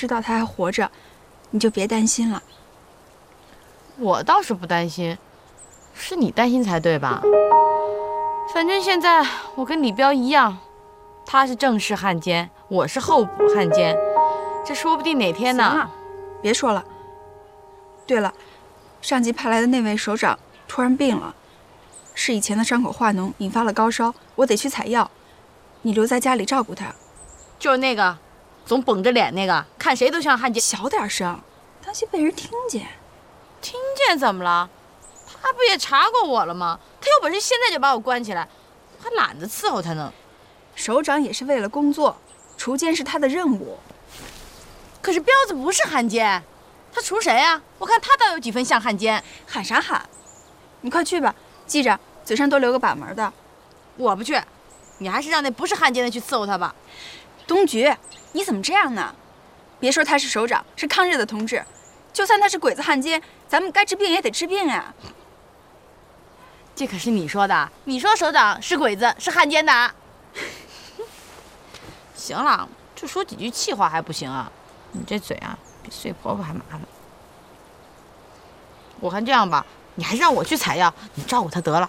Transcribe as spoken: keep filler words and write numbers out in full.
知道他还活着，你就别担心了。 我倒是不担心，是你担心才对吧？反正现在我跟李彪一样，他是正式汉奸，我是候补汉奸，这说不定哪天呢…… 行了，别说了。对了，上级派来的那位首长突然病了，是以前的伤口化脓引发了高烧，我得去采药，你留在家里照顾他。 就是那个总绷着脸那个，看谁都像汉奸。 小点声，担心被人听见。 听见怎么了？他不也查过我了吗？他有本事现在就把我关起来，我还懒得伺候他呢。 首长也是为了工作，除奸是他的任务。 可是彪子不是汉奸，他除谁啊？我看他倒有几分像汉奸。 喊啥喊？你快去吧，记着嘴上多留个把门的。 我不去，你还是让那不是汉奸的去伺候他吧。 东菊，你怎么这样呢？别说他是首长，是抗日的同志，就算他是鬼子汉奸，咱们该治病也得治病呀。 这可是你说的，你说首长是鬼子，是汉奸的。行了，就说几句气话还不行啊？你这嘴啊，比碎婆婆还麻烦。我看这样吧，你还是让我去采药，你照顾他得了。